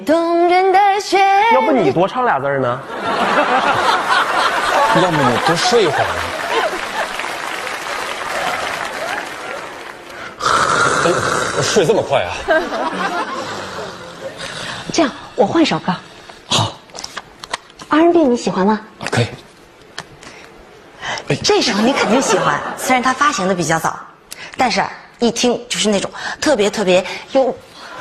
动人的旋律。 要不你多唱俩字呢？ 要么你多睡一会儿。睡这么快啊？ 这样，我换首歌。 好 ，R&B 你喜欢吗？ 可以。 这首你肯定喜欢，虽然它发行的比较早，但是一听就是那种特别有。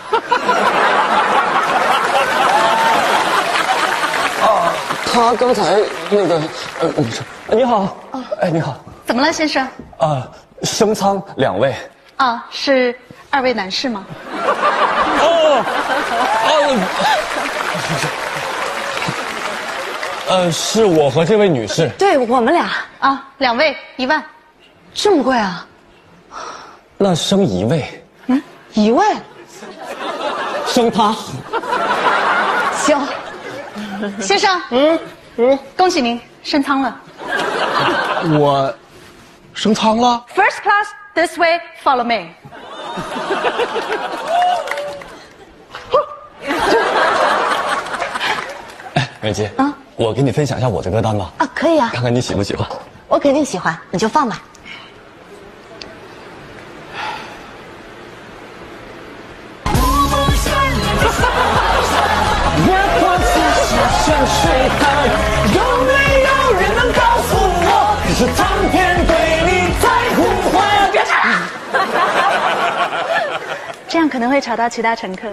他刚才那个你好，哎，你好， 怎么了，先生？ 升舱2位。 啊，是2位男士吗？ 是我和这位女士。 对我们俩啊，2位1万。 这么贵啊？ 那升1位。 1万？ 升他。 行。 先生，恭喜您升舱了。 我升舱了。 First class this way, follow me。 哎，美姬，我给你分享一下我的歌单吧。 啊，可以啊， 看看你喜不喜欢。 我肯定喜欢，你就放吧。 有没有人能告诉我，是苍天对你在呼唤？别唱。 这样可能会吵到其他乘客。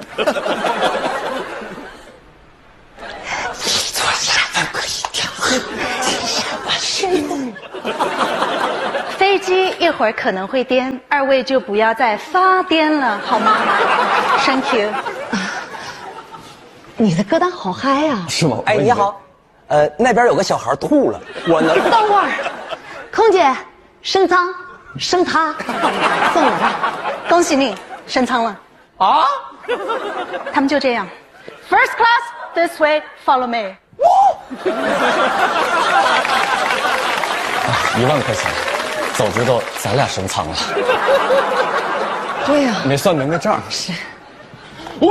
坐下来可以跳。 飞机一会儿可能会颠，2位就不要再发癫了，好吗 ？Thank you。 你的歌单好嗨呀！ 是吗？ 哎，你好，那边有个小孩吐了，我能等会儿，空姐，升舱，升他，送我吧。 恭喜你升舱了。 啊！ 他们就这样 ，First class this way, follow me。 1万块钱，早知道咱俩升舱了。 对呀， 没算明白账。 是。 我。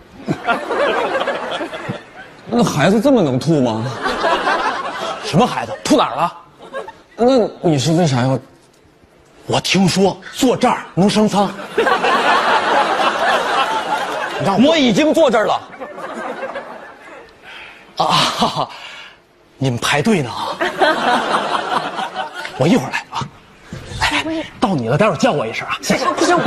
那孩子这么能吐吗？ 什么孩子？吐哪儿了？ 那你是为啥要？ 我听说坐这儿能升舱。 我已经坐这儿了。 啊，你们排队呢啊！我一会儿来啊。哎，到你了，待会儿叫我一声啊。 不行，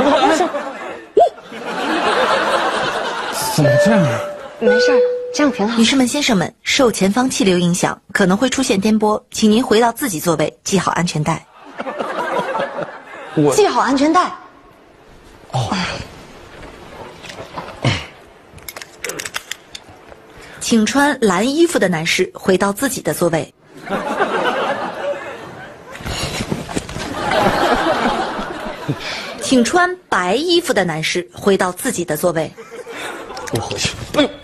怎么这样？ 没事儿，这样挺好。 女士们、先生们，受前方气流影响，可能会出现颠簸，请您回到自己座位，系好安全带。 系好安全带。 请穿蓝衣服的男士回到自己的座位。请穿白衣服的男士回到自己的座位。 我回去。哎呦，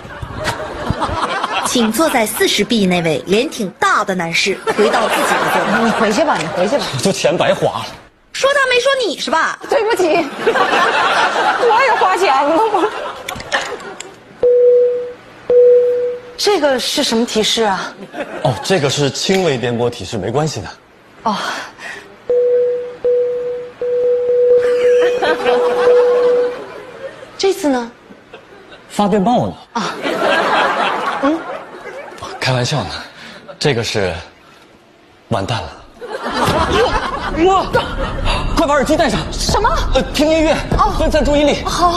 请坐在40B 那位脸挺大的男士回到自己的座位。 你回去吧，你回去吧。 这钱白花了。 说他没说你是吧？ 对不起，我也花钱了吗？这个是什么提示啊？ 哦，这个是轻微颠簸提示，没关系的。 哦。这次呢？ 发电报呢？啊。开玩笑呢，这个是完蛋了。哇！快把耳机戴上。 什么？ 听音乐，分散注意力。 好。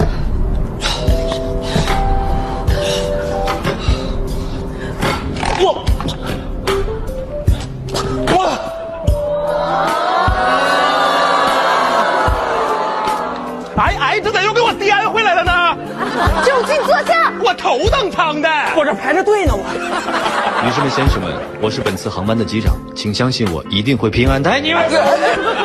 哎，这咋又给我颠回来了呢？ 就近坐下。 我头等舱的， 我这排着队呢，我。 女士们、先生们，我是本次航班的机长，请相信我，一定会平安带你们。